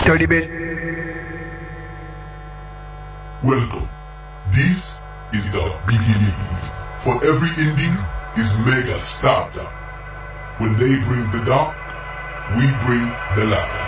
30 bit. Welcome. This is the beginning. For every ending is mega starter. When they bring the dark, we bring the light.